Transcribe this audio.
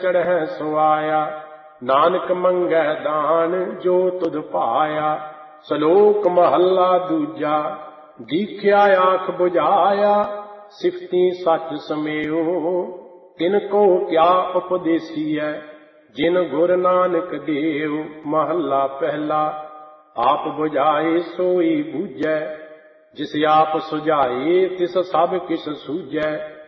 ਚੜ੍ਹੈ ਸੋ ਆਇਆ। ਨਾਨਕ ਮੰਗੈ ਦਾਨ ਜੋ ਤੁਧ ਪਾਇਆ। ਸ਼ਲੋਕ ਮਹੱਲਾ ਦੂਜਾ। ਦੀਖਿਆ ਆਖ ਬੁਝਾਇਆ, ਸਿਫਤੀ ਸੱਚ ਸਮੇਉ। ਤਿਨ ਕੋ ਕਿਆ ਉਪਦੇਸੀਐ, ਜਿਨ ਗੁਰ ਨਾਨਕ ਦੇਉ। ਮਹੱਲਾ ਪਹਿਲਾ। ਆਪ ਬੁਝਾਏ ਸੋਈ ਬੂਝੈ, ਜਿਸ ਆਪ ਸੁਝਾਏ ਤਿਸ ਸਭ ਕਿਛ ਸੂਝੈ।